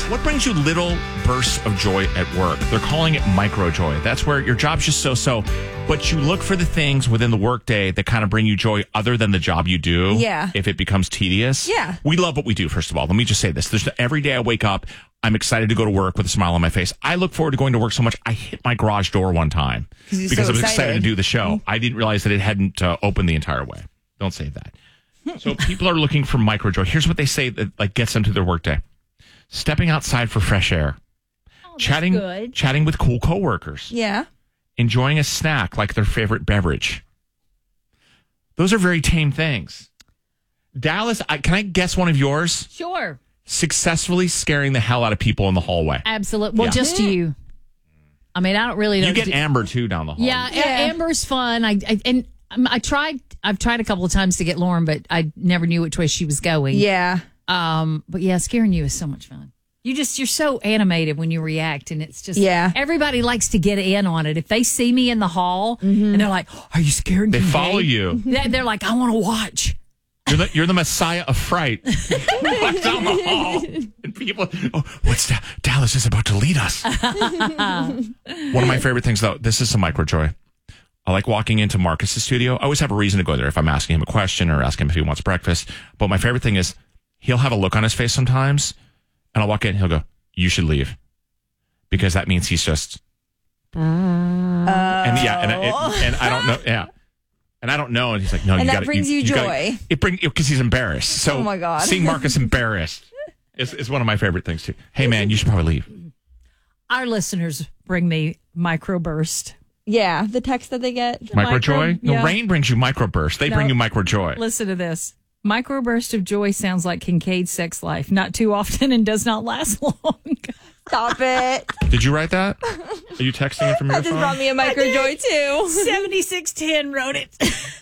What brings you little bursts of joy at work? They're calling it micro joy. That's where your job's just so-so, but you look for the things within the workday that kind of bring you joy other than the job you do. Yeah. If it becomes tedious. Yeah. We love what we do, first of all. Let me just say this. Every day I wake up, I'm excited to go to work with a smile on my face. I look forward to going to work so much. I hit my garage door one time because I was excited to do the show. I didn't realize that it hadn't opened the entire way. Don't say that. So people are looking for micro joy. Here's what they say that gets them to their workday. Stepping outside for fresh air. Chatting with cool coworkers. Yeah. Enjoying a snack like their favorite beverage. Those are very tame things. Dallas, can I guess one of yours? Sure. Successfully scaring the hell out of people in the hallway. Absolutely. Well, just you. I mean, I don't really know. You get Amber, too, down the hall. Yeah, Amber's fun. I've tried a couple of times to get Lauren, but I never knew which way she was going. Yeah. But yeah, scaring you is so much fun. You're so animated when you react, and it's just everybody likes to get in on it. If they see me in the hall and they're like, "Are you scared?" They follow you. They're like, "I want to watch." You're the Messiah of fright. Walk down the hall, and people, what's that? Dallas is about to lead us. One of my favorite things, though, this is some micro joy. I like walking into Marcus's studio. I always have a reason to go there if I'm asking him a question or asking him if he wants breakfast. But my favorite thing is he'll have a look on his face sometimes, and I'll walk in and he'll go, "You should leave," because that means he's just. And I don't know. Yeah. And I don't know. And he's like, no, and you got to. And that brings you joy. It brings, because he's embarrassed. So oh my God. Seeing Marcus embarrassed is one of my favorite things, too. Hey, man, you should probably leave. Our listeners bring me microburst. Yeah, the text that they get. Micro joy? No, Rain brings you microburst. They bring you micro joy. Listen to this. Microburst of joy sounds like Kincaid's sex life. Not too often and does not last long. Stop it. Did you write that? Are you texting it from your phone? That just brought me a micro joy, too. 7610 wrote it.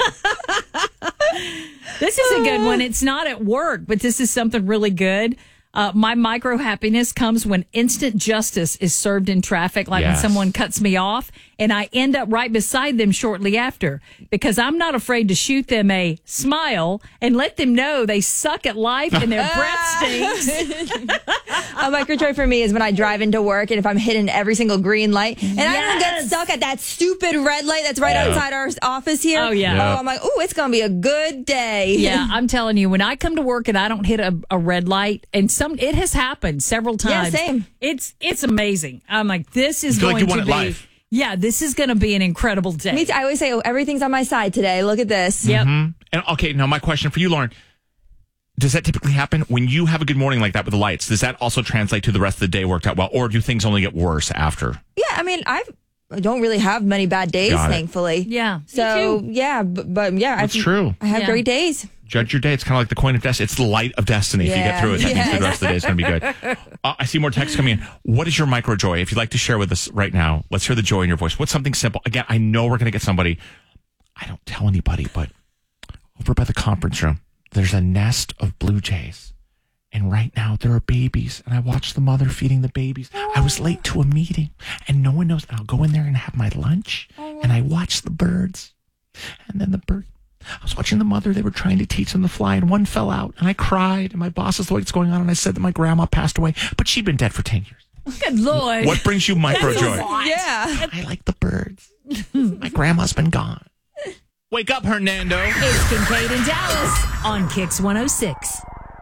This is a good one. It's not at work, but this is something really good. My micro happiness comes when instant justice is served in traffic, like when someone cuts me off, and I end up right beside them shortly after, because I'm not afraid to shoot them a smile and let them know they suck at life and their breath stinks. A micro joy for me is when I drive into work and if I'm hitting every single green light and I don't get stuck at that stupid red light that's right outside our office here. Oh, yeah. Oh, I'm like, it's going to be a good day. Yeah, I'm telling you, when I come to work and I don't hit a red light, and it has happened several times. Yeah, same. It's amazing. I'm like, this is going to be. Life. Yeah, this is going to be an incredible day. Me too. I always say, everything's on my side today. Look at this. Yep. Mm-hmm. And okay, now my question for you, Lauren. Does that typically happen when you have a good morning like that with the lights? Does that also translate to the rest of the day worked out well? Or do things only get worse after? Yeah, I mean, I don't really have many bad days, thankfully. Yeah. So, yeah, but yeah. That's true. I have great days. Judge your day. It's kind of like the coin of destiny. It's the light of destiny. If you get through it, that means the rest of the day is going to be good. I see more texts coming in. What is your micro joy? If you'd like to share with us right now, let's hear the joy in your voice. What's something simple? Again, I know we're going to get somebody. I don't tell anybody, but over by the conference room, there's a nest of blue jays. And right now there are babies. And I watched the mother feeding the babies. I was late to a meeting and no one knows. I'll go in there and have my lunch and I watch the birds. And then I was watching the mother. They were trying to teach them to fly, and one fell out, and I cried. And my boss is like, "What's going on?" And I said that my grandma passed away, but she'd been dead for 10 years. Good Lord! What brings you micro joy? Yeah, I like the birds. My grandma's been gone. Wake up, Hernando! It's Kincaid and Dallas on Kicks 106.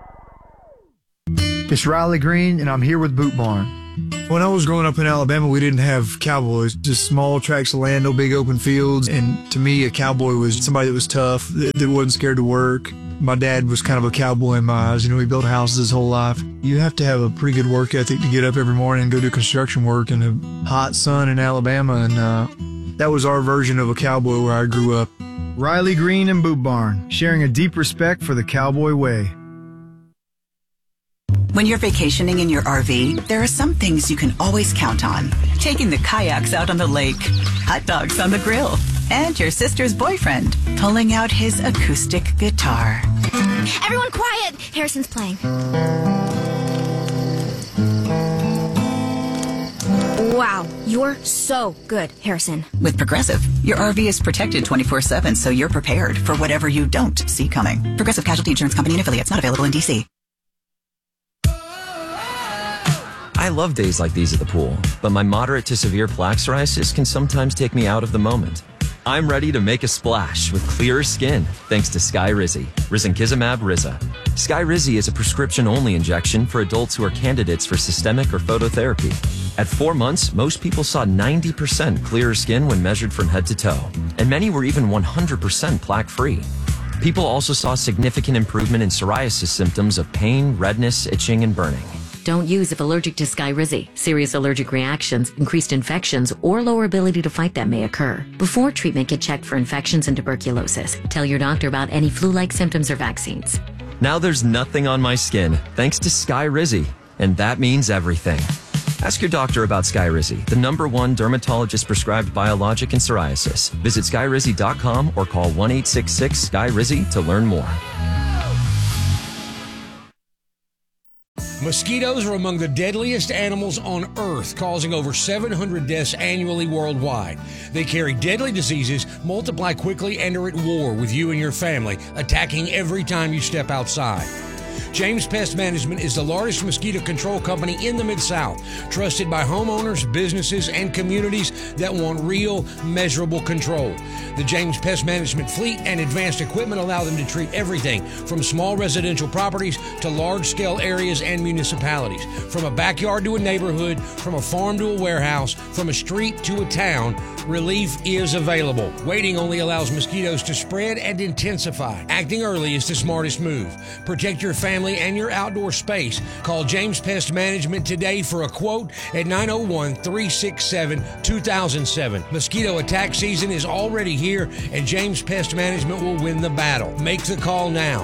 It's Riley Green, and I'm here with Boot Barn. When I was growing up in Alabama, we didn't have cowboys, just small tracts of land, no big open fields. And to me, a cowboy was somebody that was tough, that wasn't scared to work. My dad was kind of a cowboy in my eyes. He built houses his whole life. You have to have a pretty good work ethic to get up every morning and go do construction work in the hot sun in Alabama. And that was our version of a cowboy where I grew up. Riley Green and Boot Barn, sharing a deep respect for the cowboy way. When you're vacationing in your RV, there are some things you can always count on. Taking the kayaks out on the lake, hot dogs on the grill, and your sister's boyfriend pulling out his acoustic guitar. Everyone quiet! Harrison's playing. Wow, you're so good, Harrison. With Progressive, your RV is protected 24/7, so you're prepared for whatever you don't see coming. Progressive Casualty Insurance Company and affiliates, not available in D.C. I love days like these at the pool, but my moderate to severe plaque psoriasis can sometimes take me out of the moment. I'm ready to make a splash with clearer skin thanks to Skyrizi, risankizumab Riza. Skyrizi is a prescription-only injection for adults who are candidates for systemic or phototherapy. At 4 months, most people saw 90% clearer skin when measured from head to toe, and many were even 100% plaque-free. People also saw significant improvement in psoriasis symptoms of pain, redness, itching, and burning. Don't use if allergic to Skyrizi. Serious allergic reactions, increased infections, or lower ability to fight them may occur. Before treatment, get checked for infections and tuberculosis. Tell your doctor about any flu-like symptoms or vaccines. Now there's nothing on my skin thanks to Skyrizi, and that means everything. Ask your doctor about Skyrizi, the #1 dermatologist-prescribed biologic in psoriasis. Visit Skyrizi.com or call 1-866-SKYRIZI to learn more. Mosquitoes are among the deadliest animals on Earth, causing over 700 deaths annually worldwide. They carry deadly diseases, multiply quickly, and are at war with you and your family, attacking every time you step outside. James Pest Management is the largest mosquito control company in the Mid-South, trusted by homeowners, businesses, and communities that want real, measurable control. The James Pest Management fleet and advanced equipment allow them to treat everything from small residential properties to large-scale areas and municipalities. From a backyard to a neighborhood, from a farm to a warehouse, from a street to a town, relief is available. Waiting only allows mosquitoes to spread and intensify. Acting early is the smartest move. Protect your family and your outdoor space. Call James Pest Management today for a quote at 901-367-2007. Mosquito attack season is already here, and James Pest Management will win the battle. Make the call now.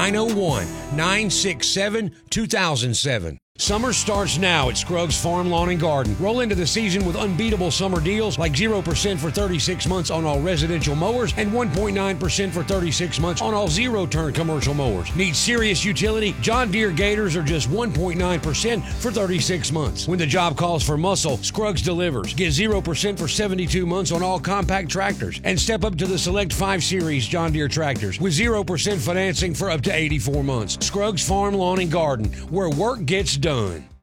901-967-2007. Summer starts now at Scruggs Farm Lawn and Garden. Roll into the season with unbeatable summer deals like 0% for 36 months on all residential mowers and 1.9% for 36 months on all zero-turn commercial mowers. Need serious utility? John Deere Gators are just 1.9% for 36 months. When the job calls for muscle, Scruggs delivers. Get 0% for 72 months on all compact tractors and step up to the Select 5 Series John Deere tractors with 0% financing for up to 84 months. Scruggs Farm Lawn and Garden, where work gets done.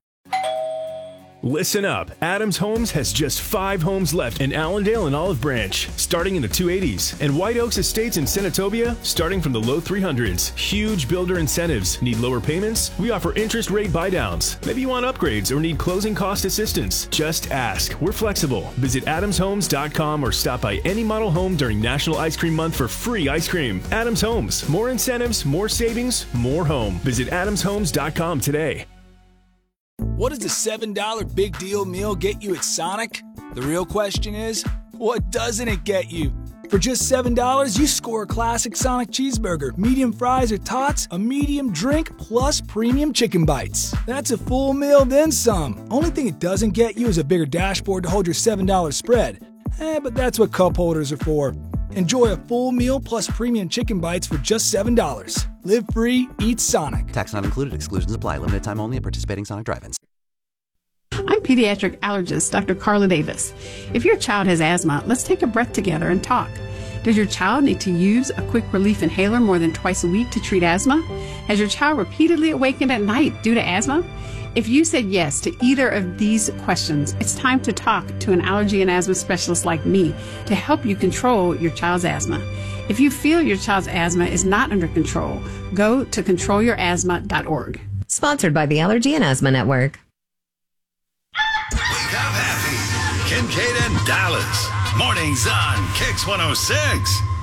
Listen up. Adams Homes has just 5 homes left in Allendale and Olive Branch, starting in the 280s, and White Oaks Estates in Senatobia, starting from the low 300s. Huge builder incentives. Need lower payments? We offer interest rate buydowns. Maybe you want upgrades or need closing cost assistance? Just ask. We're flexible. Visit adamshomes.com or stop by any model home during National Ice Cream Month for free ice cream. Adams Homes. More incentives, more savings, more home. Visit adamshomes.com today. What does the $7 big deal meal get you at Sonic? The real question is, what doesn't it get you? For just $7, you score a classic Sonic cheeseburger, medium fries or tots, a medium drink, plus premium chicken bites. That's a full meal, then some. Only thing it doesn't get you is a bigger dashboard to hold your $7 spread. But that's what cup holders are for. Enjoy a full meal plus premium chicken bites for just $7. Live free, eat Sonic. Tax not included. Exclusions apply. Limited time only at participating Sonic drive-ins. I'm pediatric allergist Dr. Carla Davis. If your child has asthma, let's take a breath together and talk. Does your child need to use a quick relief inhaler more than twice a week to treat asthma? Has your child repeatedly awakened at night due to asthma? If you said yes to either of these questions, it's time to talk to an allergy and asthma specialist like me to help you control your child's asthma. If you feel your child's asthma is not under control, go to controlyourasthma.org. Sponsored by the Allergy and Asthma Network. Wake up happy. Kincaid and Dallas. Mornings on Kicks 106.